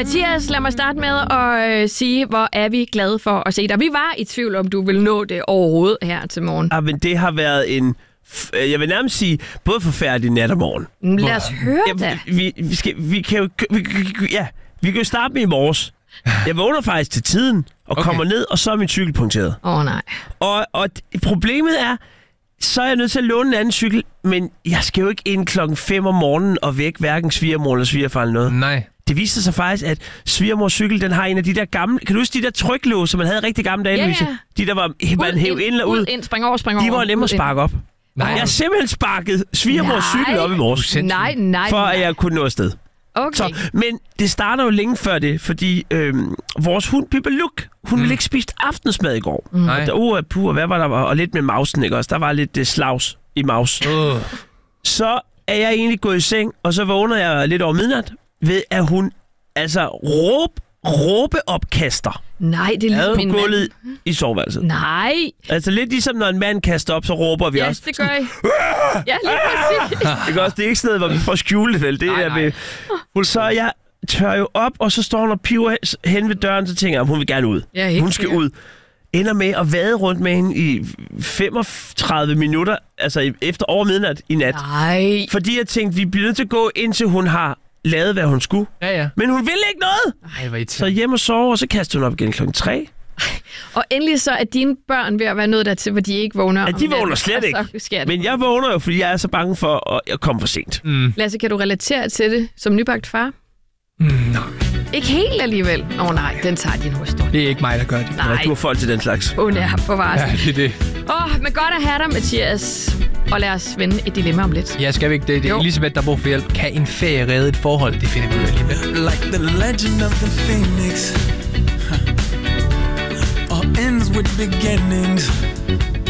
Mathias, lad mig starte med at sige, hvor er vi glade for at se dig. Vi var i tvivl, om du vil nå det overhovedet her til morgen. Ja, men det har været en... Jeg vil nærmest sige, både forfærdelig nat og morgen. Lad os høre det. Vi kan jo starte med i morges. Jeg vågner faktisk til tiden og kommer ned, og så er min cykel punkteret. Nej. Og problemet er, så er jeg nødt til at låne en anden cykel, men jeg skal jo ikke ind 5:00 om morgenen og væk hverken svigermor eller svigerfar eller noget. Nej. Det viste sig faktisk, at svigermors cykel, den har en af de der gamle... Kan du huske de der tryklåse, som man havde rigtig gamle dage, Louise? De der var, man hæv ind og ud. Spring over. De var nemme at sparke op. Nej. Jeg har simpelthen sparket svigermors cykel op i morges. Nej. For at jeg kunne nå afsted. Okay. Så, men det starter jo længe før det, fordi vores hund, Pippa Luk, hun ville ikke spise aftensmad i går. Hvad var der? Og lidt med mausen, ikke også? Der var lidt slags i maus. Så er jeg egentlig gået i seng, og så vågner jeg lidt over midnat, ved at hun råbeopkaster. Nej, det er ligesom min gulvet i soveværelset. Nej. Altså lidt ligesom når en mand kaster op, så råber vi også. Ja, det gør jeg. Ja, lige præcis. Det er ikke sådan noget, hvor vi får skjule det, vel? Det er med. Så jeg tør jo op, og så står hun og piver hen ved døren, så tænker jeg, hun vil gerne ud. Ja, hun skal ud. Ender med at vade rundt med hende i 35 minutter, altså efter over midnat i nat. Nej. Fordi jeg tænkte, vi bliver nødt til at gå, indtil hun har lavet, hvad hun skulle. Ja. Men hun ville ikke noget. Ej, hvor så hjem og sove, og så kaster hun op igen 3:00. Og endelig så er dine børn ved at være nået dertil, hvor de ikke vågner. Ja, de vågner slet ikke. Men jeg vågner jo, fordi jeg er så bange for at komme for sent. Lasse, kan du relatere til det som nybagt far? Nej. Ikke helt alligevel. Nej, den tager din hustru. Det er ikke mig, der gør det. Nej. Du har folk til den slags. Hun er på varsel. Ja, det er det. Men godt at have dig, Mathias. Og lad os vende et dilemma om lidt. Ja, skal vi ikke det? Det er Elisabeth, der bruger for hjælp. Kan en ferie redde et forhold? Det finder vi ud af lige med. Like the legend of the phoenix all ends with beginnings.